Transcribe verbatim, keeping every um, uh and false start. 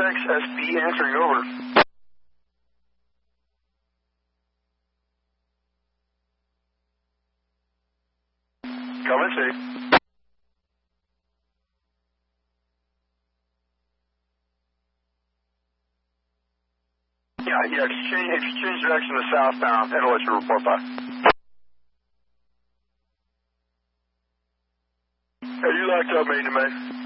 X S B answering over. Come and see. Yeah, yeah, exchange, exchange direction to southbound, and I'll let you report back. Are you locked up, main to main?